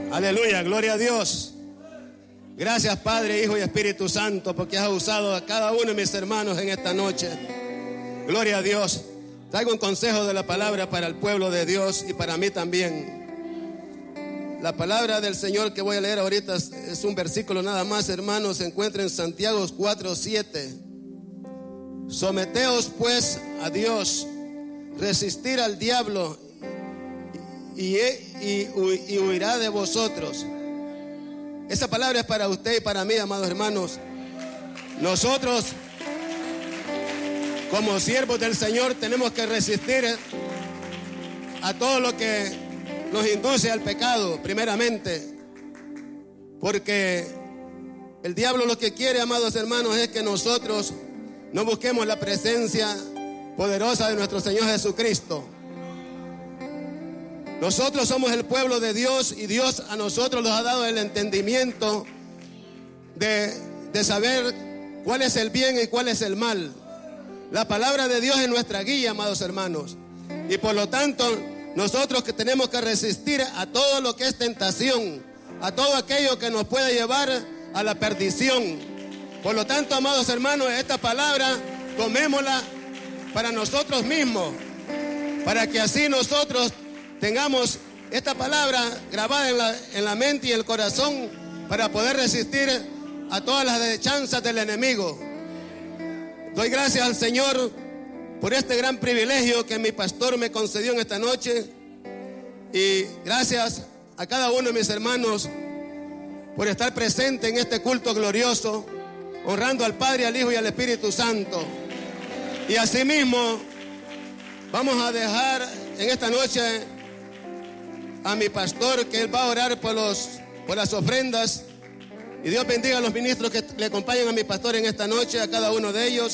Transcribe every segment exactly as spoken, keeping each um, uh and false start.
Aleluya, gloria a Dios. Gracias, Padre, Hijo y Espíritu Santo, porque has usado a cada uno de mis hermanos en esta noche. Gloria a Dios. Traigo un consejo de la palabra para el pueblo de Dios y para mí también. La palabra del Señor que voy a leer ahorita es un versículo nada más, hermanos. Se encuentra en Santiago cuatro siete. Someteos pues a Dios, resistir al diablo y, y, y, y huirá de vosotros. Esa palabra es para usted y para mí, amados hermanos. Nosotros, como siervos del Señor, tenemos que resistir a todo lo que nos induce al pecado, primeramente. Porque el diablo lo que quiere, amados hermanos, es que nosotros no busquemos la presencia poderosa de nuestro Señor Jesucristo. Nosotros somos el pueblo de Dios y Dios a nosotros nos ha dado el entendimiento de, de saber cuál es el bien y cuál es el mal. La palabra de Dios es nuestra guía, amados hermanos. Y por lo tanto, nosotros que tenemos que resistir a todo lo que es tentación, a todo aquello que nos puede llevar a la perdición. Por lo tanto, amados hermanos, esta palabra tomémosla para nosotros mismos, para que así nosotros tengamos esta palabra grabada en la, en la mente y el corazón para poder resistir a todas las acechanzas del enemigo. Doy gracias al Señor por este gran privilegio que mi pastor me concedió en esta noche, y gracias a cada uno de mis hermanos por estar presente en este culto glorioso, honrando al Padre, al Hijo y al Espíritu Santo. Y asimismo vamos a dejar en esta noche a mi pastor, que él va a orar por, los, por las ofrendas. Y Dios bendiga a los ministros que le acompañan a mi pastor en esta noche, a cada uno de ellos.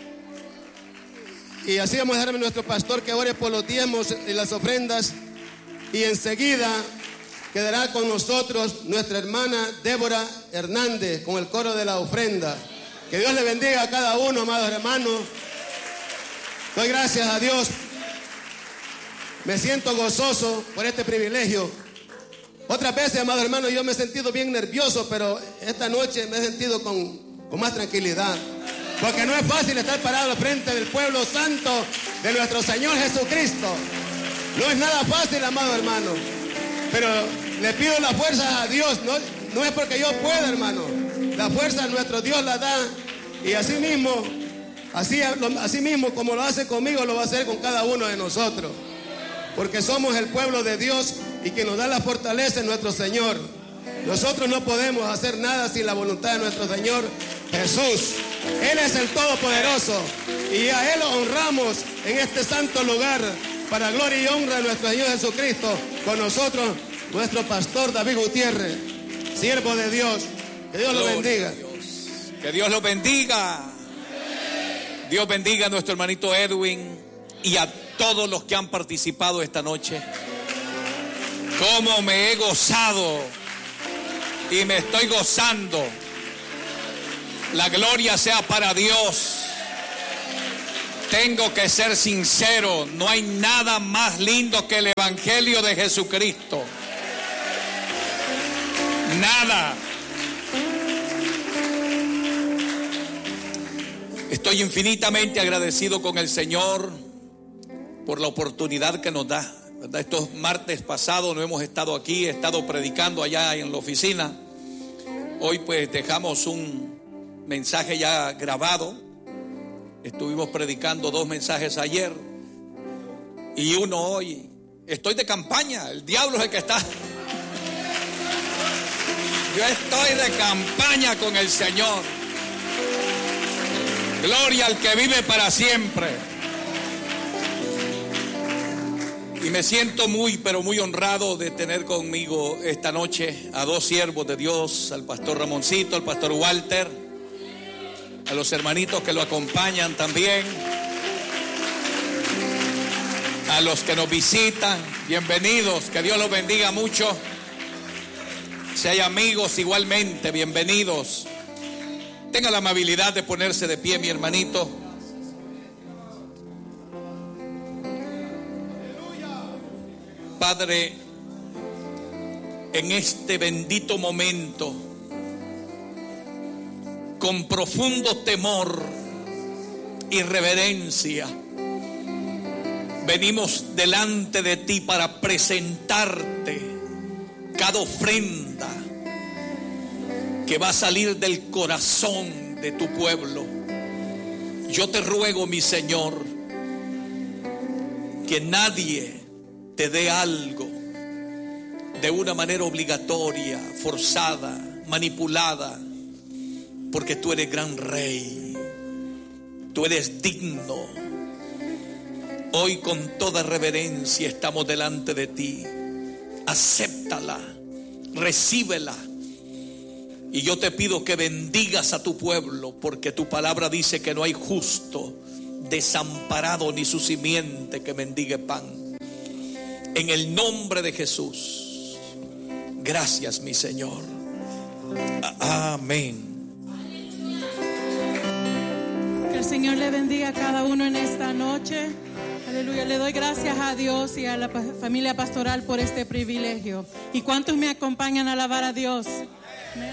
Y así vamos a dejar a nuestro pastor que ore por los diezmos y las ofrendas. Y enseguida quedará con nosotros nuestra hermana Débora Hernández con el coro de la ofrenda. Que Dios le bendiga a cada uno, amados hermanos. Doy gracias a Dios. Me siento gozoso por este privilegio. Otras veces, amados hermanos, yo me he sentido bien nervioso, pero esta noche me he sentido con, con más tranquilidad. Porque no es fácil estar parado al frente del pueblo santo de nuestro Señor Jesucristo. No es nada fácil, amado hermano. Pero le pido la fuerza a Dios. No, no es porque yo pueda, hermano. La fuerza nuestro Dios la da. Y así mismo, así, así mismo como lo hace conmigo, lo va a hacer con cada uno de nosotros. Porque somos el pueblo de Dios y que nos da la fortaleza en nuestro Señor. Nosotros no podemos hacer nada sin la voluntad de nuestro Señor Jesús. Él es el Todopoderoso y a Él honramos en este santo lugar para gloria y honra de nuestro Señor Jesucristo. Con nosotros, nuestro pastor David Gutiérrez, siervo de Dios. Que Dios lo bendiga. Dios. Que Dios lo bendiga. Dios bendiga a nuestro hermanito Edwin y a todos los que han participado esta noche. Cómo me he gozado y me estoy gozando. La gloria sea para Dios. Tengo que ser sincero, no hay nada más lindo que el Evangelio de Jesucristo. Nada. Estoy infinitamente agradecido con el Señor por la oportunidad que nos da, ¿verdad? Estos martes pasados no hemos estado aquí, he estado predicando allá en la oficina. Hoy pues dejamos un mensaje ya grabado. Estuvimos predicando dos mensajes ayer y uno hoy. Estoy de campaña, el diablo es el que está. Yo estoy de campaña con el Señor. Gloria al que vive para siempre. Y me siento muy, pero muy honrado de tener conmigo esta noche a dos siervos de Dios, al pastor Ramoncito, al pastor Walter, a los hermanitos que lo acompañan también, a los que nos visitan, bienvenidos, que Dios los bendiga mucho. Si hay amigos igualmente, bienvenidos. Tenga la amabilidad de ponerse de pie, mi hermanito. Padre, en este bendito momento, con profundo temor y reverencia, venimos delante de ti para presentarte cada ofrenda que va a salir del corazón de tu pueblo. Yo te ruego, mi Señor, que nadie te dé algo de una manera obligatoria, forzada, manipulada, porque tú eres gran rey, tú eres digno. Hoy con toda reverencia estamos delante de ti. Acéptala, recíbela. Y yo te pido que bendigas a tu pueblo, porque tu palabra dice que no hay justo desamparado ni su simiente que mendigue pan. En el nombre de Jesús, gracias, mi Señor. Amén. Que el Señor le bendiga a cada uno en esta noche. Aleluya, le doy gracias a Dios y a la familia pastoral por este privilegio. ¿Y cuántos me acompañan a alabar a Dios?